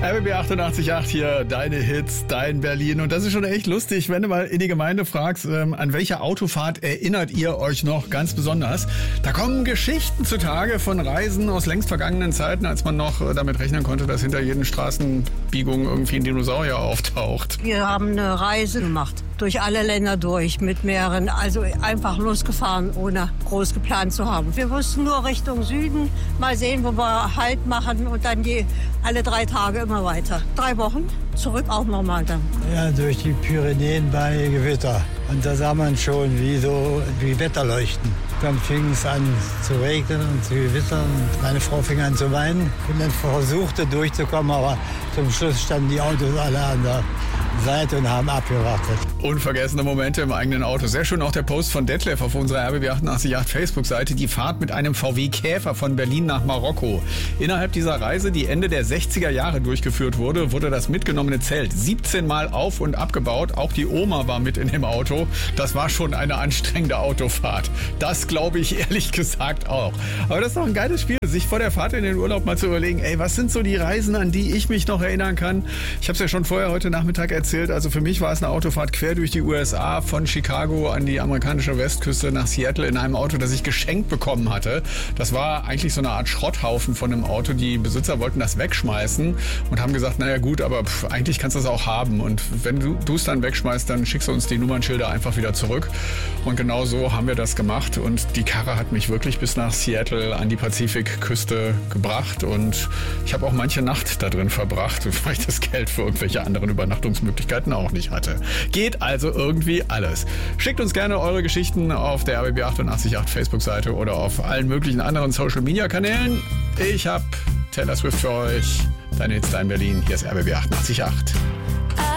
RBB 88.8 hier, deine Hits, dein Berlin. Und das ist schon echt lustig, wenn du mal in die Gemeinde fragst, an welche Autofahrt erinnert ihr euch noch ganz besonders? Da kommen Geschichten zutage von Reisen aus längst vergangenen Zeiten, als man noch damit rechnen konnte, dass hinter jeden Straßenbiegung irgendwie ein Dinosaurier auftaucht. Wir haben eine Reise gemacht, durch alle Länder durch, mit mehreren, also einfach losgefahren, ohne groß geplant zu haben. Wir wussten nur Richtung Süden, mal sehen, wo wir Halt machen und dann alle 3 Tage immer weiter. 3 Wochen, zurück auch nochmal dann. Ja, durch die Pyrenäen bei Gewitter. Und da sah man schon, wie Wetterleuchten. Dann fing es an zu regnen und zu gewittern. Und meine Frau fing an zu weinen und dann versuchte durchzukommen, aber zum Schluss standen die Autos alle an der Seite und haben abgewartet. Unvergessene Momente im eigenen Auto. Sehr schön auch der Post von Detlef auf unserer RBB 88.8 Facebook-Seite. Die Fahrt mit einem VW Käfer von Berlin nach Marokko. Innerhalb dieser Reise, die Ende der 60er Jahre durchgeführt wurde, wurde das mitgenommene Zelt 17 Mal auf- und abgebaut. Auch die Oma war mit in dem Auto. Das war schon eine anstrengende Autofahrt. Das glaube ich ehrlich gesagt auch. Aber das ist doch ein geiles Spiel, sich vor der Fahrt in den Urlaub mal zu überlegen, ey, was sind so die Reisen, an die ich mich noch erinnern kann? Ich habe es ja schon vorher heute Nachmittag erzählt. Also für mich war es eine Autofahrt quer durch die USA, von Chicago an die amerikanische Westküste nach Seattle in einem Auto, das ich geschenkt bekommen hatte. Das war eigentlich so eine Art Schrotthaufen von einem Auto. Die Besitzer wollten das wegschmeißen und haben gesagt, naja gut, aber eigentlich kannst du das auch haben. Und wenn du es dann wegschmeißt, dann schickst du uns die Nummernschilder einfach wieder zurück. Und genau so haben wir das gemacht. Und die Karre hat mich wirklich bis nach Seattle an die Pazifikküste gebracht. Und ich habe auch manche Nacht da drin verbracht, weil ich das Geld für irgendwelche anderen Übernachtungsmöglichkeiten auch nicht hatte. Geht also irgendwie alles. Schickt uns gerne eure Geschichten auf der RBB 88.8 Facebook-Seite oder auf allen möglichen anderen Social-Media-Kanälen. Ich habe Taylor Swift für euch. Deine Hits, dein Berlin. Hier ist RBB 88.8.